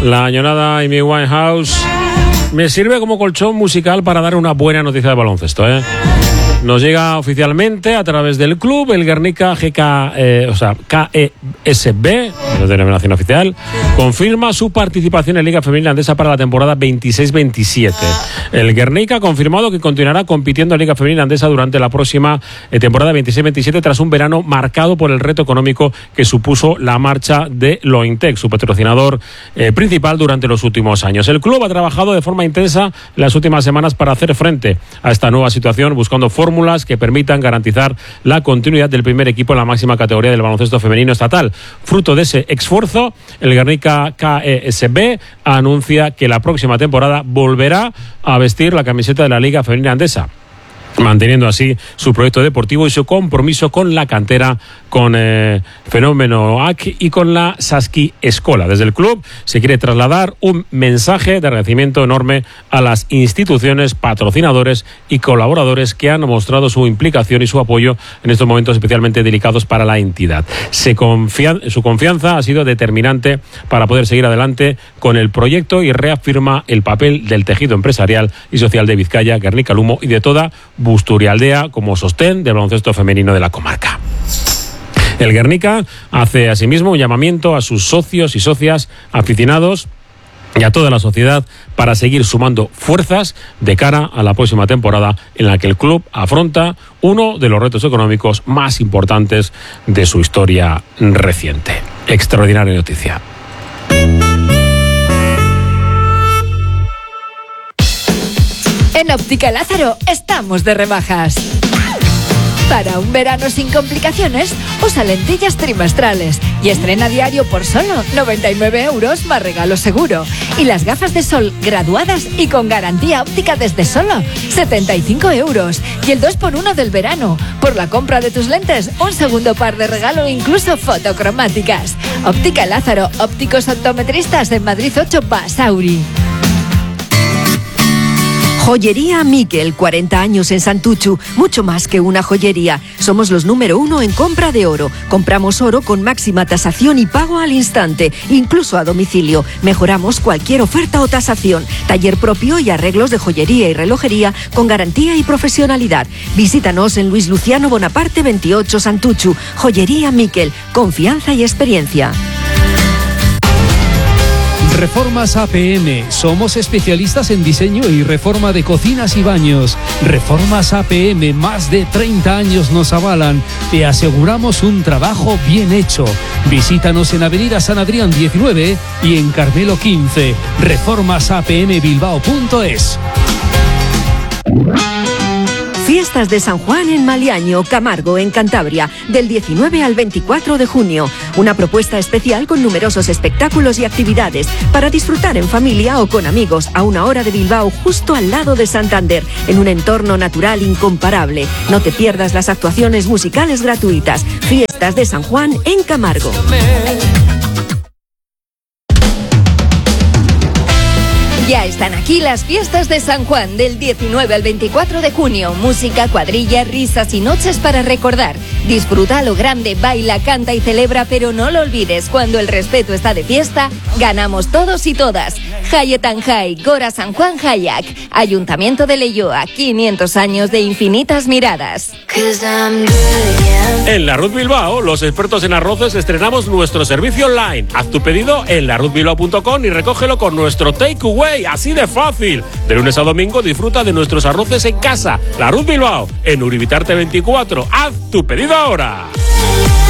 La añorada Amy Winehouse me sirve como colchón musical para dar una buena noticia de baloncesto, ¿eh? Nos llega oficialmente a través del club el Guernica KESB, de denominación oficial, confirma su participación en Liga Femenina Andesa para la temporada 26-27. El Guernica ha confirmado que continuará compitiendo en Liga Femenina Andesa durante la próxima temporada 26-27 tras un verano marcado por el reto económico que supuso la marcha de Lointec, su patrocinador principal durante los últimos años. El club ha trabajado de forma intensa en las últimas semanas para hacer frente a esta nueva situación, buscando fórmulas que permitan garantizar la continuidad del primer equipo en la máxima categoría del baloncesto femenino estatal. Fruto de ese esfuerzo, el Guernica KESB anuncia que la próxima temporada volverá a vestir la camiseta de la Liga Femenina Andesa, manteniendo así su proyecto deportivo y su compromiso con la cantera, con Fenómeno AC y con la Saski Escola. Desde el club se quiere trasladar un mensaje de agradecimiento enorme a las instituciones, patrocinadores y colaboradores que han mostrado su implicación y su apoyo en estos momentos especialmente delicados para la entidad. Su confianza ha sido determinante para poder seguir adelante con el proyecto y reafirma el papel del tejido empresarial y social de Vizcaya, Guernica Lumo y de toda Busturialdea como sostén del baloncesto femenino de la comarca. El Guernica hace asimismo un llamamiento a sus socios y socias, aficionados y a toda la sociedad para seguir sumando fuerzas de cara a la próxima temporada en la que el club afronta uno de los retos económicos más importantes de su historia reciente. Extraordinaria noticia. En Óptica Lázaro estamos de rebajas. Para un verano sin complicaciones, usa lentillas trimestrales y estrena diario por solo 99 € más regalo seguro. Y las gafas de sol graduadas y con garantía óptica desde solo 75 €. Y el 2x1 del verano. Por la compra de tus lentes, un segundo par de regalo, incluso fotocromáticas. Óptica Lázaro, ópticos optometristas en Madrid 8, Basauri. Joyería Miquel, 40 años en Santuchu, mucho más que una joyería. Somos los número 1 en compra de oro. Compramos oro con máxima tasación y pago al instante, incluso a domicilio. Mejoramos cualquier oferta o tasación. Taller propio y arreglos de joyería y relojería con garantía y profesionalidad. Visítanos en Luis Luciano Bonaparte 28, Santuchu. Joyería Miquel, confianza y experiencia. Reformas APM. Somos especialistas en diseño y reforma de cocinas y baños. Reformas APM, más de 30 años nos avalan. Te aseguramos un trabajo bien hecho. Visítanos en Avenida San Adrián 19 y en Carmelo 15. reformasapmbilbao.es. Fiestas de San Juan en Maliaño, Camargo, en Cantabria, del 19 al 24 de junio. Una propuesta especial con numerosos espectáculos y actividades para disfrutar en familia o con amigos a 1 hora de Bilbao, justo al lado de Santander, en un entorno natural incomparable. No te pierdas las actuaciones musicales gratuitas. Fiestas de San Juan en Camargo. Ya están aquí las fiestas de San Juan del 19 al 24 de junio. Música, cuadrilla, risas y noches para recordar. Disfruta a lo grande, baila, canta y celebra, pero no lo olvides, cuando el respeto está de fiesta, ganamos todos y todas. Hayetan Jai, Gora San Juan Hayak, Ayuntamiento de Leioa, 500 años de infinitas miradas. En la Ruth Bilbao, los expertos en arroces, estrenamos nuestro servicio online. Haz tu pedido en laruzbilbao.com y recógelo con nuestro takeaway. Así de fácil. De lunes a domingo disfruta de nuestros arroces en casa. La Ruth Bilbao, en Uribitarte 24. Haz tu pedido ahora.